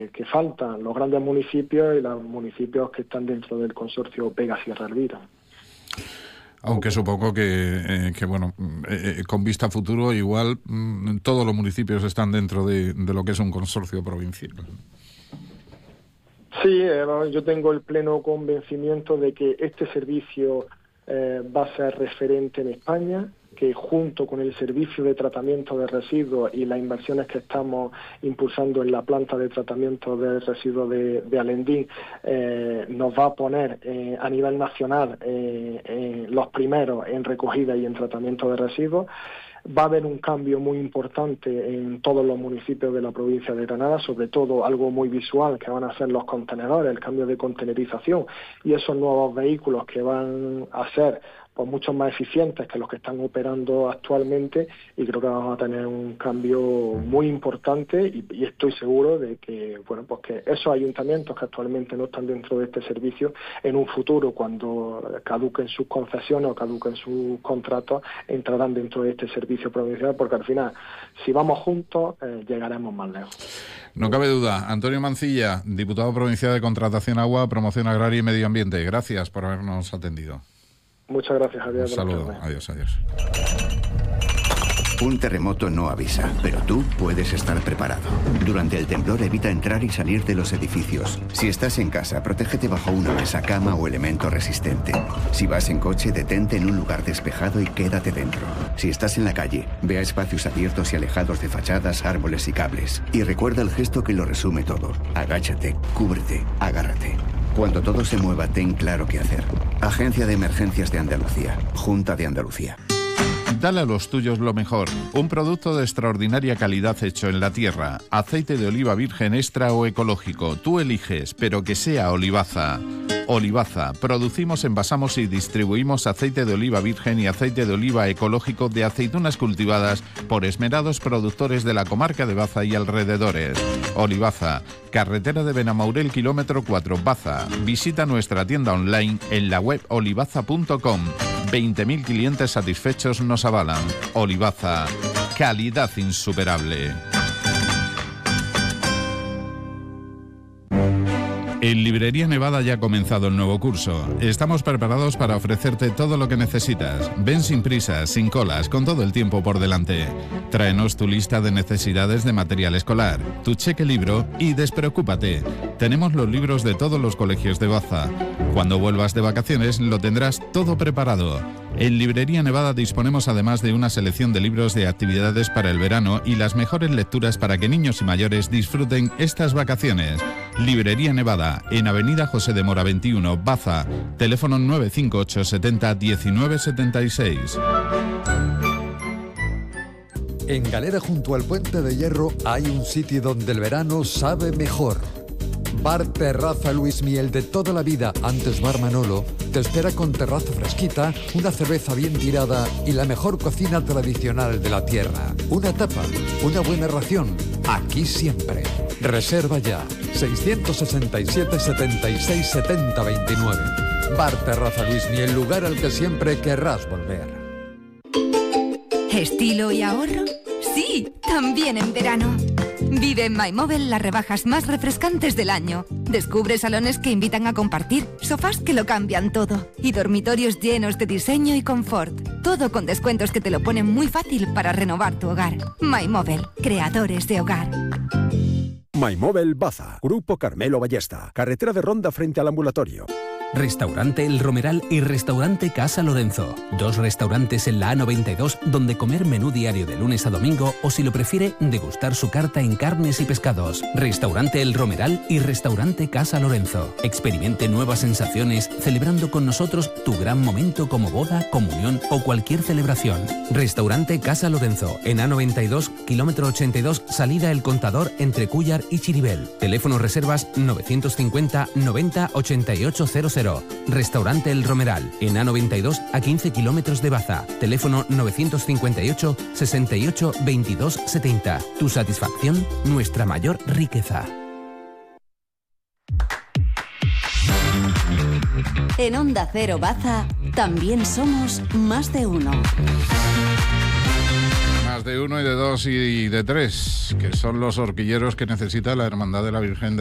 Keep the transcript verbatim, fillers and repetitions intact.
que faltan, los grandes municipios y los municipios que están dentro del consorcio Vega Sierra Elvira. Aunque supongo que, eh, que bueno, eh, con vista a futuro, igual mm, todos los municipios están dentro de, de lo que es un consorcio provincial. Sí, eh, yo tengo el pleno convencimiento de que este servicio eh, va a ser referente en España, que junto con el servicio de tratamiento de residuos y las inversiones que estamos impulsando en la planta de tratamiento de residuos de, de Alendín, eh, nos va a poner eh, a nivel nacional eh, eh, los primeros en recogida y en tratamiento de residuos. Va a haber un cambio muy importante en todos los municipios de la provincia de Granada, sobre todo algo muy visual que van a ser los contenedores, el cambio de contenerización y esos nuevos vehículos que van a ser pues mucho más eficientes que los que están operando actualmente, y creo que vamos a tener un cambio muy importante y, y estoy seguro de que bueno pues que esos ayuntamientos que actualmente no están dentro de este servicio, en un futuro, cuando caduquen sus concesiones o caduquen sus contratos, entrarán dentro de este servicio provincial, porque al final, si vamos juntos, eh, llegaremos más lejos. No cabe duda. Antonio Mancilla, diputado provincial de Contratación Agua, Promoción Agraria y Medio Ambiente. Gracias por habernos atendido. Muchas gracias, Javier. Un saludo. Adiós, adiós. Un terremoto no avisa, pero tú puedes estar preparado. Durante el temblor evita entrar y salir de los edificios. Si estás en casa, protégete bajo una mesa, cama o elemento resistente. Si vas en coche, detente en un lugar despejado y quédate dentro. Si estás en la calle, ve a espacios abiertos y alejados de fachadas, árboles y cables. Y recuerda el gesto que lo resume todo. Agáchate, cúbrete, agárrate. Cuando todo se mueva, ten claro qué hacer. Agencia de Emergencias de Andalucía. Junta de Andalucía. Dale a los tuyos lo mejor. Un producto de extraordinaria calidad hecho en la tierra. Aceite de oliva virgen extra o ecológico. Tú eliges, pero que sea Olivaza. Olivaza. Producimos, envasamos y distribuimos aceite de oliva virgen y aceite de oliva ecológico de aceitunas cultivadas por esmerados productores de la comarca de Baza y alrededores. Olivaza. Carretera de Benamaurel, kilómetro cuatro, Baza. Visita nuestra tienda online en la web olivaza punto com. veinte mil clientes satisfechos nos avalan. Olivaza. Calidad insuperable. En Librería Nevada ya ha comenzado el nuevo curso. Estamos preparados para ofrecerte todo lo que necesitas. Ven sin prisas, sin colas, con todo el tiempo por delante. Tráenos tu lista de necesidades de material escolar, tu cheque libro y despreocúpate. Tenemos los libros de todos los colegios de Baza. Cuando vuelvas de vacaciones lo tendrás todo preparado. En Librería Nevada disponemos además de una selección de libros de actividades para el verano y las mejores lecturas para que niños y mayores disfruten estas vacaciones. Librería Nevada, en Avenida José de Mora veintiuno, Baza. Teléfono nueve cinco ocho setenta diecinueve setenta y seis. En Galera, junto al Puente de Hierro, hay un sitio donde el verano sabe mejor. Bar Terraza Luis Miel, de toda la vida, antes Bar Manolo, te espera con terraza fresquita, una cerveza bien tirada y la mejor cocina tradicional de la tierra. Una tapa, una buena ración, aquí siempre. Reserva ya, seiscientos sesenta y siete, setenta y seis, setenta, veintinueve. Bar Terraza Luis Miel, lugar al que siempre querrás volver. ¿Estilo y ahorro? Sí, también en verano. Vive en MyMobile las rebajas más refrescantes del año. Descubre salones que invitan a compartir, sofás que lo cambian todo y dormitorios llenos de diseño y confort. Todo con descuentos que te lo ponen muy fácil para renovar tu hogar. MyMobile, creadores de hogar. MyMobile Baza, Grupo Carmelo Ballesta, carretera de Ronda frente al ambulatorio. Restaurante El Romeral y Restaurante Casa Lorenzo. Dos restaurantes en la A noventa y dos donde comer menú diario de lunes a domingo o, si lo prefiere, degustar su carta en carnes y pescados. Restaurante El Romeral y Restaurante Casa Lorenzo. Experimente nuevas sensaciones celebrando con nosotros tu gran momento como boda, comunión o cualquier celebración. Restaurante Casa Lorenzo en A noventa y dos, kilómetro ochenta y dos, salida El Contador entre Cúllar y Chiribel. Teléfono reservas novecientos cincuenta noventa ochenta y ocho cero cero. Restaurante El Romeral, en A noventa y dos, a quince kilómetros de Baza. Teléfono novecientos cincuenta y ocho sesenta y ocho veintidós setenta. Tu satisfacción, nuestra mayor riqueza. En Onda Cero Baza, también somos más de uno. de uno y de dos y de tres, que son los horquilleros que necesita la Hermandad de la Virgen de